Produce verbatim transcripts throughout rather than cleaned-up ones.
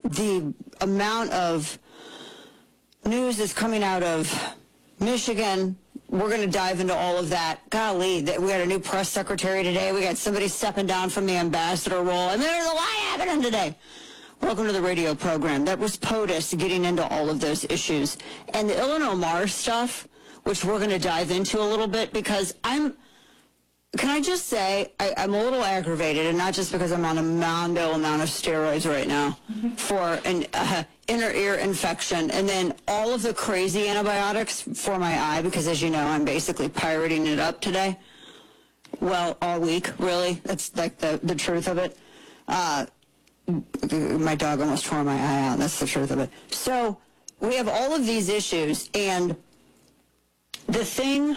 the amount of news that's coming out of Michigan, we're going to dive into all of that. Golly, that we got a new press secretary today. We got somebody stepping down from the ambassador role. And there's a lot happening today. Welcome to the radio program. That was POTUS getting into all of those issues. And the Ilhan Omar stuff, which we're going to dive into a little bit, because I'm, can I just say, I, I'm a little aggravated, and not just because I'm on a mondo amount of steroids right now mm-hmm. for an uh, inner ear infection, and then all of the crazy antibiotics for my eye, because as you know, I'm basically pirating it up today. Well, all week, really. That's like the, the truth of it. Uh, my dog almost tore my eye out. That's the truth of it. So we have all of these issues, and the thing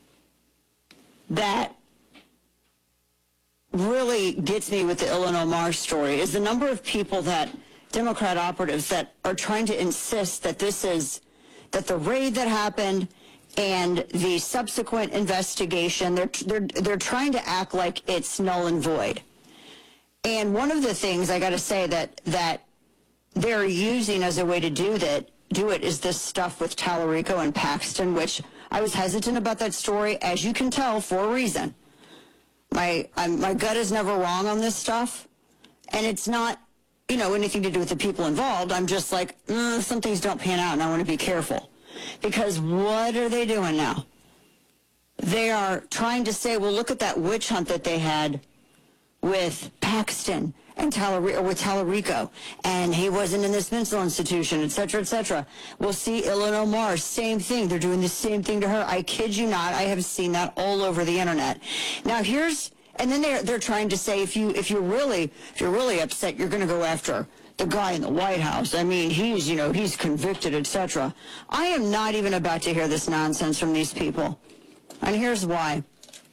that really gets me with the Ilhan Omar story is the number of people that, Democrat operatives, that are trying to insist that this is, that the raid that happened and the subsequent investigation, they're, they're, they're trying to act like it's null and void. And one of the things I got to say that that they're using as a way to do that, do it is this stuff with Tallarico and Paxton, which I was hesitant about that story, as you can tell, for a reason. My I'm, my gut is never wrong on this stuff, and it's not, you know, anything to do with the people involved. I'm just like, mm, some things don't pan out, and I want to be careful, because what are they doing now? They are trying to say, well, look at that witch hunt that they had with Paxton and Tallarico, with Tallarico, and he wasn't in this mental institution, et cetera, et cetera. We'll see Ilhan Omar, same thing. They're doing the same thing to her. I kid you not. I have seen that all over the internet. Now here's, and then they're they're trying to say if you if you're really if you're really upset, you're going to go after the guy in the White House. I mean, he's you know he's convicted, et cetera. I am not even about to hear this nonsense from these people, and here's why.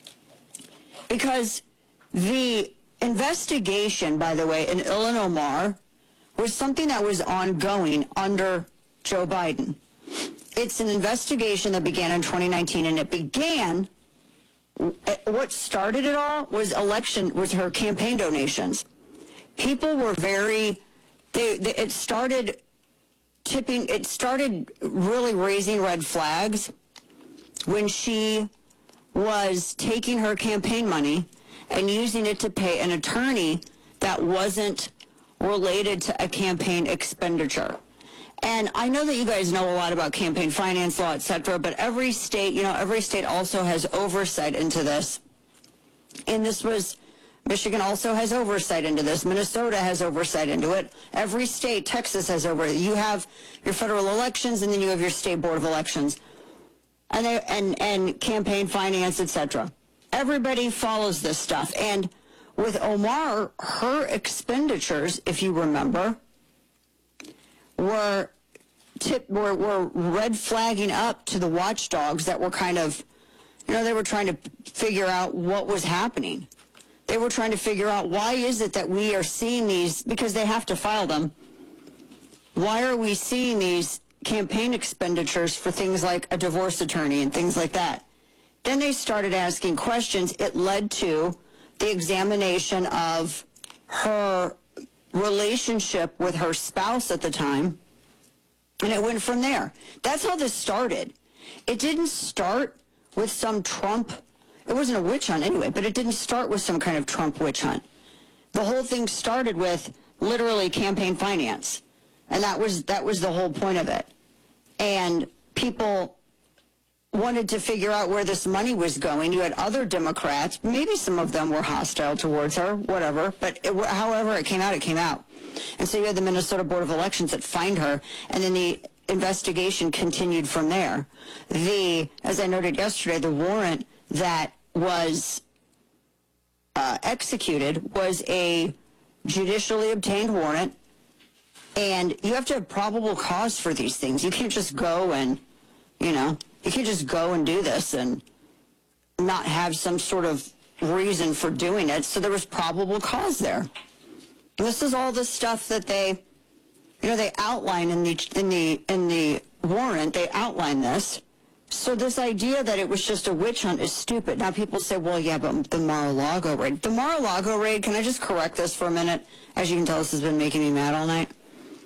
Because the investigation, by the way, in Ilhan Omar was something that was ongoing under Joe Biden. It's an investigation that began in twenty nineteen, and it began, what started it all was election, was her campaign donations. People were very, they, they, it started tipping, it started really raising red flags when she was taking her campaign money and using it to pay an attorney that wasn't related to a campaign expenditure. And I know that you guys know a lot about campaign finance law, et cetera, but every state, you know, every state also has oversight into this. And this was, Michigan also has oversight into this. Minnesota has oversight into it. Every state, Texas has oversight. You have your federal elections, and then you have your state board of elections, and they, and, and campaign finance, et cetera. Everybody follows this stuff. And with Omar, her expenditures, if you remember, were, tip, were, were red flagging up to the watchdogs that were kind of, you know, they were trying to figure out what was happening. They were trying to figure out, why is it that we are seeing these, because they have to file them, why are we seeing these campaign expenditures for things like a divorce attorney and things like that? Then they started asking questions. It led to the examination of her relationship with her spouse at the time, and it went from there. That's how this started. It didn't start with some Trump, it wasn't a witch hunt anyway, but it didn't start with some kind of Trump witch hunt. The whole thing started with literally campaign finance, and that was that was the whole point of it. And people wanted to figure out where this money was going. You had other Democrats, maybe some of them were hostile towards her, whatever, but it, however it came out, it came out. And so you had the Minnesota Board of Elections that fined her, and then the investigation continued from there. The, as I noted yesterday, the warrant that was uh, executed was a judicially obtained warrant, and you have to have probable cause for these things. You can't just go and, you know, you can't just go and do this and not have some sort of reason for doing it. So there was probable cause there. This is all the stuff that they, you know, they outline in the in the in the warrant. They outline this. So this idea that it was just a witch hunt is stupid. Now people say, well, yeah, but the Mar-a-Lago raid. The Mar-a-Lago raid, can I just correct this for a minute? As you can tell, this has been making me mad all night.